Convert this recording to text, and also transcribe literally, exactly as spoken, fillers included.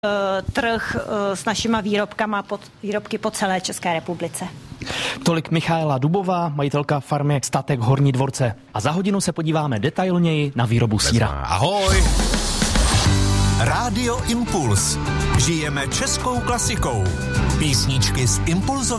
trh s našima výrobkama, pod, výrobky po celé České republice. Tolik Michaela Dubová, majitelka farmy Statek Horní Dvorce. A za hodinu se podíváme detailněji na výrobu sýra. Ahoj! Rádio Impuls. Žijeme českou klasikou. Písničky z impulzové